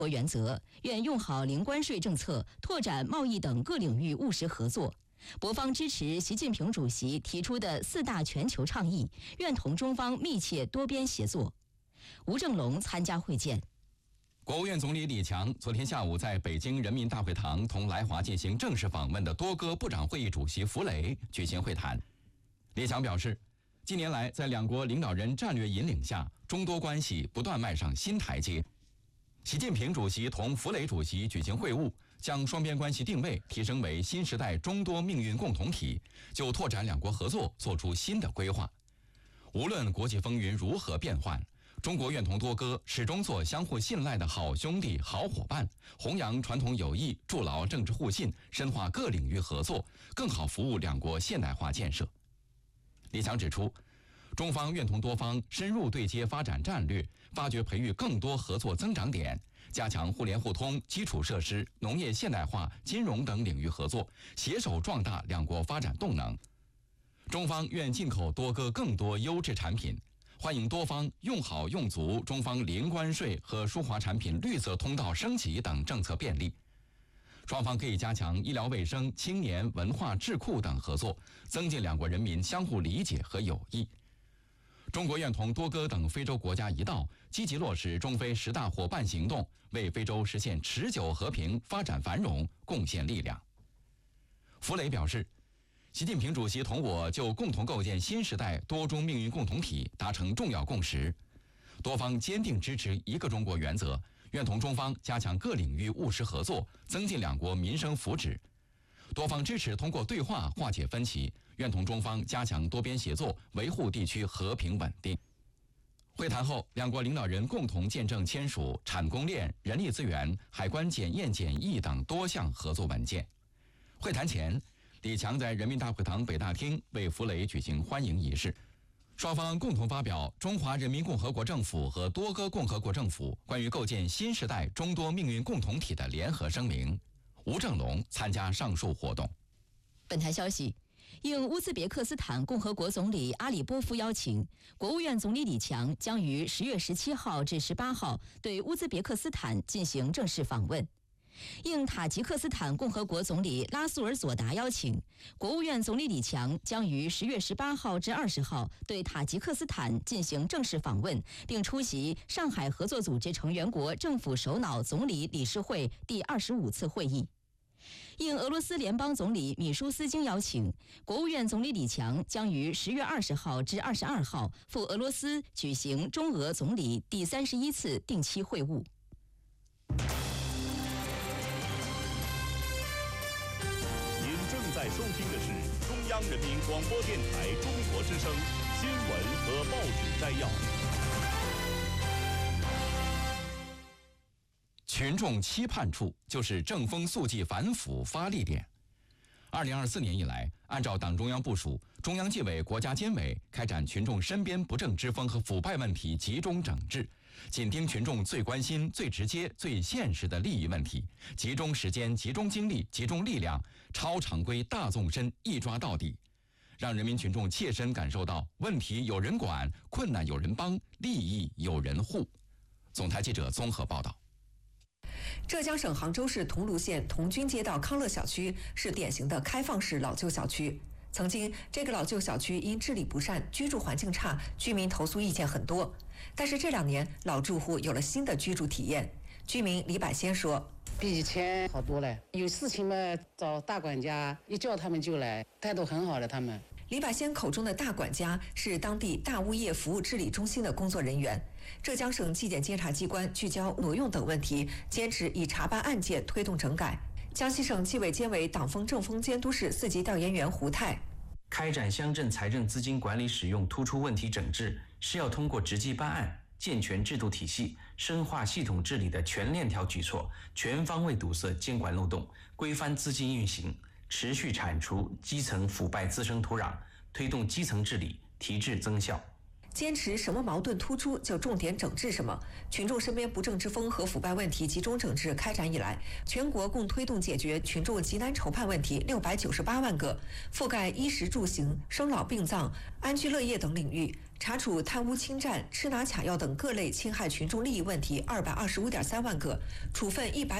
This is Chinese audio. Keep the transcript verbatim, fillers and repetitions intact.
原则，愿用好零关税政策，拓展贸易等各领域务实合作。博方支持习近平主席提出的四大全球倡议，愿同中方密切多边协作。吴正龙参加会见。 国务院总理李强昨天下午在北京人民大会堂同来华进行正式访问的多哥部长会议主席弗雷举行会谈。李强表示，近年来在两国领导人战略引领下，中多关系不断迈上新台阶。习近平主席同弗雷主席举行会晤，将双边关系定位提升为新时代中多命运共同体，就拓展两国合作作出新的规划。无论国际风云如何变幻，中国愿同多哥始终做相互信赖的好兄弟、好伙伴，弘扬传统友谊，筑牢政治互信，深化各领域合作，更好服务两国现代化建设。李强指出，中方愿同多方深入对接发展战略，发掘培育更多合作增长点，加强互联互通、基础设施、农业现代化、金融等领域合作，携手壮大两国发展动能。中方愿进口多哥更多优质产品，欢迎多方用好用足中方零关税和输华产品绿色通道升级等政策便利。双方可以加强医疗卫生、青年、文化、智库等合作，增进两国人民相互理解和友谊。中国愿同多哥等非洲国家一道，积极落实中非十大伙伴行动，为非洲实现持久和平、发展繁荣贡献力量。弗雷表示，习近平主席同我就共同构建新时代多中命运共同体达成重要共识，多方坚定支持一个中国原则，愿同中方加强各领域务实合作，增进两国民生福祉。多方支持通过对话化解分歧，愿同中方加强多边协作，维护地区和平稳定。会谈后，两国领导人共同见证签署产供链、人力资源、海关检验检疫等多项合作文件。会谈前，李强在人民大会堂北大厅为弗雷举行欢迎仪式，双方共同发表中华人民共和国政府和多哥共和国政府关于构建新时代中多命运共同体的联合声明。吴正龙参加上述活动。 本台消息，应乌兹别克斯坦共和国总理阿里波夫邀请，国务院总理李强将于十月十七号至十八号对乌兹别克斯坦进行正式访问。应塔吉克斯坦共和国总理拉苏尔佐达邀请，国务院总理李强将于十月十八号至二十号对塔吉克斯坦进行正式访问，并出席上海合作组织成员国政府首脑总理理事会第二十五次会议。应俄罗斯联邦总理米舒斯京邀请，国务院总理李强将于十月二十号至二十二号赴俄罗斯举行中俄总理第三十一次定期会晤。 在收听的是中央人民广播电台中国之声新闻和报纸摘要。 群众期盼处就是正风肃纪反腐发力点。二零二四年以来，按照党中央部署，中央纪委、国家监委开展群众身边不正之风和腐败问题集中整治，紧盯群众最关心、最直接、最现实的利益问题，集中时间、集中精力、集中力量，超常规、大纵深，一抓到底，让人民群众切身感受到问题有人管，困难有人帮，利益有人护。总台记者综合报道。 浙江省杭州市桐庐县桐军街道康乐小区是典型的开放式老旧小区。曾经，这个老旧小区因治理不善、居住环境差，居民投诉意见很多。但是这两年，老住户有了新的居住体验。居民李百先说：“ 比以前好多了，有事情嘛找大管家，一叫他们就来，态度很好的他们。” 李百先口中的大管家是当地大物业服务治理中心的工作人员。浙江省纪检监察机关聚焦挪用等问题，坚持以查办案件推动整改。江西省纪委监委党风政风监督室四级调研员胡泰： 开展乡镇财政资金管理使用突出问题整治，是要通过直接办案、健全制度体系、深化系统治理的全链条举措，全方位堵塞监管漏洞，规范资金运行，持续铲除基层腐败滋生土壤，推动基层治理提质增效。 坚持什么矛盾突出就重点整治什么。群众身边不正之风和腐败问题集中整治开展以来，全国共推动解决群众急难愁盼问题六百九十八万个，覆盖衣食住行、生老病葬、安居乐业等领域。查处贪污侵占、吃拿卡要等各类侵害群众利益问题二百二十五点三万个，处分一百